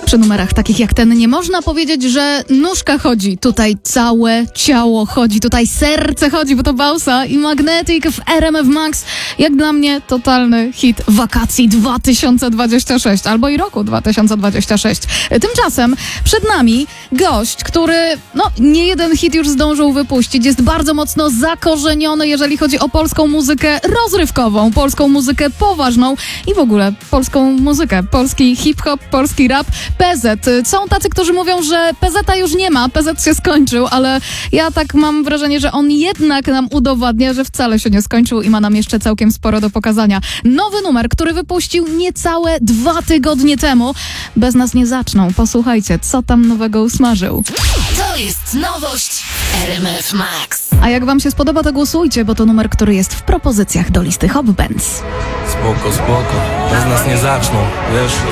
Przy numerach takich jak ten nie można powiedzieć, że nóżka chodzi. Tutaj całe ciało chodzi, tutaj serce chodzi, bo to Bausa i Magnetic w RMF Max. Jak dla mnie totalny hit wakacji 2026 albo i roku 2026. Tymczasem przed nami gość, który nie jeden hit już zdążył wypuścić. Jest bardzo mocno zakorzeniony, jeżeli chodzi o polską muzykę rozrywkową, polską muzykę poważną i w ogóle polską muzykę. Polski hip-hop, polski rap, PZ. Są tacy, którzy mówią, że PZ-a już nie ma, PZ się skończył, ale ja tak mam wrażenie, że on jednak nam udowadnia, że wcale się nie skończył i ma nam jeszcze całkiem sporo do pokazania. Nowy numer, który wypuścił niecałe 2 tygodnie temu. Bez nas nie zaczną. Posłuchajcie, co tam nowego usmażył. To jest nowość RMF Max. A jak wam się spodoba, to głosujcie, bo to numer, który jest w propozycjach do listy Hot Bands. Spoko, bez nas nie zaczną, wiesz,